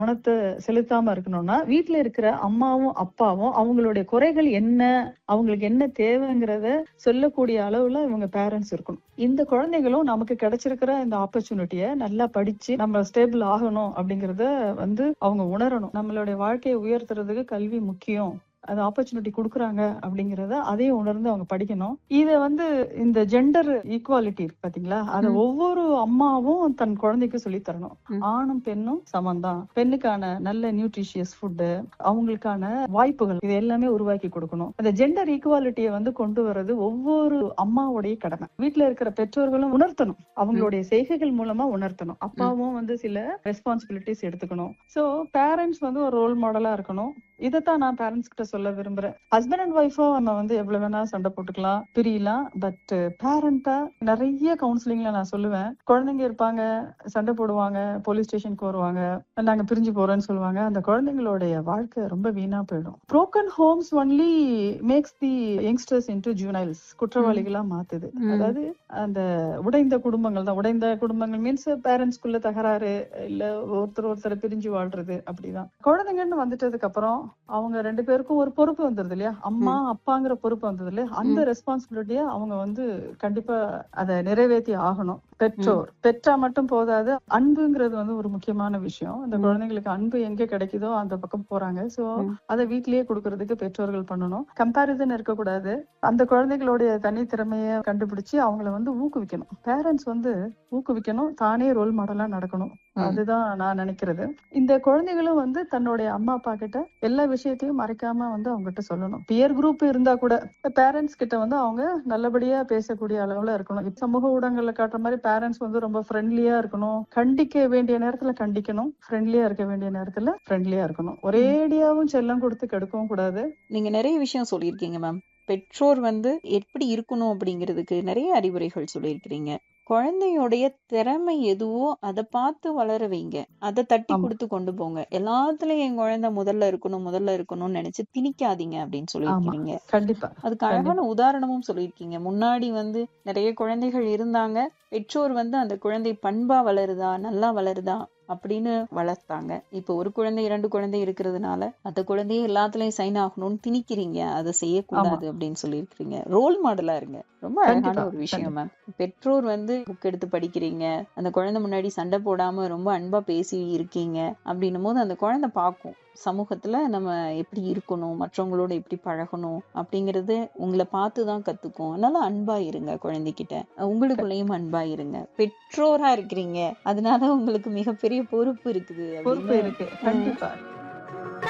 கவனத்தை செலுத்தாம இருக்கணும்னா, வீட்ல இருக்கிற அம்மாவும் அப்பாவும் அவங்களுடைய குறைகள் என்ன, அவங்களுக்கு என்ன தேவைங்கிறத சொல்லக்கூடிய அளவுல இவங்க பேரண்ட்ஸ் இருக்கணும். இந்த குழந்தைகளும் நமக்கு கிடைச்சிருக்கிற இந்த ஆப்பர்ச்சுனிட்டிய நல்லா படிச்சு நம்ம ஸ்டேபிள் ஆகணும் அப்படிங்கறத அவங்க உணரணும். நம்மளுடைய வாழ்க்கையை உயர்த்துறதுக்கு கல்வி முக்கியம், அது ஆப்பர்ச்சுனிட்டி குடுக்குறாங்க அப்படிங்கறத அதையும் உணர்ந்து அவங்க படிக்கணும். இத இந்த ஜெண்டர் ஈக்குவாலிட்டி இருக்கு பாத்தீங்களா, அத ஒவ்வொரு அம்மாவும் தன் குழந்தைக்கு சொல்லி தரணும். ஆணும் பெண்ணும் சமம்தான், பெண்ணுக்கான நல்ல நியூட்ரிஷியஸ் ஃபுட், அவங்களுக்கான வாய்ப்புகள், இது எல்லாமே உருவாக்கி கொடுக்கணும். அந்த ஜெண்டர் ஈக்குவாலிட்டியை கொண்டு வர்றது ஒவ்வொரு அம்மாவுடைய கடமை. வீட்டுல இருக்கிற பெற்றோர்களும் உணர்த்தணும், அவங்களுடைய செய்கைகள் மூலமா உணர்த்தணும். அப்பாவும் சில ரெஸ்பான்சிபிலிட்டிஸ் எடுத்துக்கணும். சோ பேரண்ட்ஸ் ஒரு ரோல் மாடலா இருக்கணும். இதைத்தான் நான் பேரண்ட்ஸ் கிட்ட சொல்ல விரும்புறேன். ஹஸ்பண்ட் அண்ட் ஒய்ஃபோ நம்ம எவ்வளவு வேணா சண்டை போட்டுக்கலாம், பிரியலாம். பட் பேரண்டா நிறைய கவுன்சிலிங்ல நான் சொல்லுவேன், குழந்தைங்க இருப்பாங்க, சண்டை போடுவாங்க, போலீஸ் ஸ்டேஷனுக்கு வருவாங்க, நாங்க பிரிஞ்சு போறோம்னு சொல்லுவாங்க. அந்த குழந்தைங்களுடைய வாழ்க்கை ரொம்ப வீணா போயிடும். broken homes only makes the youngsters into juveniles, குற்றவாளிகளா மாத்துது. அதாவது அந்த உடைந்த குடும்பங்கள் தான். உடைந்த குடும்பங்கள் மீன்ஸ் பேரண்ட்ஸ்குள்ள தகராறு, இல்ல ஒருத்தரை பிரிஞ்சு வாழ்றது, அப்படிதான். குழந்தைங்கன்னு வந்துட்டதுக்கு அப்புறம் அவங்க ரெண்டு பேருக்கும் ஒரு பொறுப்பு வந்துருது இல்லையா, அம்மா அப்பாங்கிற பொறுப்பு வந்தது இல்லையா, அந்த ரெஸ்பான்சிபிலிட்டியா அவங்க கண்டிப்பா அதை நிறைவேற்றி ஆகணும். பெற்றோர் பெற்றா மட்டும் போதாது, அன்புங்கிறது ஒரு முக்கியமான விஷயம். அந்த குழந்தைங்களுக்கு அன்பு எங்க கிடைக்குதோ அந்த பக்கம் போறாங்க. சோ அதை வீட்லயே கொடுக்கறதுக்கு பெற்றோர்கள் பண்ணணும். கம்பேரிசன் இருக்கக்கூடாது. அந்த குழந்தைகளுடைய தனி திறமைய கண்டுபிடிச்சு அவங்கள ஊக்குவிக்கணும். பேரண்ட்ஸ் ஊக்குவிக்கணும், தானே ரோல் மாடலா நடக்கணும். அதுதான் நான் நினைக்கிறது. இந்த குழந்தைகளும் தன்னுடைய அம்மா அப்பா கிட்ட எல்லா விஷயத்தையும் மறைக்காம அவங்க கிட்ட சொல்லணும். பியர் குரூப் இருந்தா கூட பேரண்ட்ஸ் கிட்ட அவங்க நல்லபடியா பேசக்கூடிய அளவுல இருக்கணும். சமூக ஊடகங்கள்ல காட்டுற மாதிரி பேரண்ட்ஸ் ரொம்ப ஃப்ரெண்ட்லியா இருக்கணும். கண்டிக்க வேண்டிய நேரத்துல கண்டிக்கணும், ஃப்ரெண்ட்லியா இருக்க வேண்டிய நேரத்துல ஃப்ரெண்ட்லியா இருக்கணும். ஒரேடியாவும் செல்லம் கொடுத்து கெடுக்கவும் கூடாது. நீங்க நிறைய விஷயம் சொல்லியிருக்கீங்க மேம். பெற்றோர் எப்படி இருக்கணும் அப்படிங்கிறதுக்கு நிறைய அறிவுரைகள் சொல்லியிருக்கிறீங்க. குழந்தையோடைய திறமை எதுவோ அதை பார்த்து வளர வைங்க, அதை தட்டி கொடுத்து கொண்டு போங்க. எல்லாத்துலயும் என் குழந்தை முதல்ல இருக்கணும்னு நினைச்சு திணிக்காதீங்க அப்படின்னு சொல்லியிருக்கீங்க. கண்டிப்பா. அதுக்கு அழகான உதாரணமும் சொல்லியிருக்கீங்க. முன்னாடி நிறைய குழந்தைகள் இருந்தாங்க, பெற்றோர் அந்த குழந்தை பண்பா வளருதா, நல்லா வளருதா அப்படின்னு வளர்த்தாங்க. இப்ப ஒரு குழந்தை 2 குழந்தை இருக்கிறதுனால அந்த குழந்தைய எல்லாத்துலயும் சைன் ஆகணும்னு திணிக்கிறீங்க, அதை செய்யக்கூடாது அப்படின்னு சொல்லியிருக்கீங்க. ரோல் மாடலா இருங்க. ரொம்ப அழகான ஒரு விஷயம் மேம். பெற்றோர் புக் எடுத்து படிக்கிறீங்க, அந்த குழந்தை முன்னாடி சண்டை போடாம ரொம்ப அன்பா பேசி இருக்கீங்க அப்படின்னும் போது அந்த குழந்தை பார்க்கும் சமூகத்துல நம்ம எப்படி இருக்கணும், மற்றவங்களோட எப்படி பழகணும் அப்படிங்கறது உங்களை பார்த்துதான் கத்துக்கும். அதனால அன்பா இருங்க, குழந்தைகிட்ட உங்களுக்குள்ளேயும் அன்பா இருங்க. பெற்றோரா இருக்கிறீங்க, அதனால உங்களுக்கு மிகப்பெரிய பொறுப்பு இருக்குது. பொறுப்பு இருக்கு. கண்டிப்பா.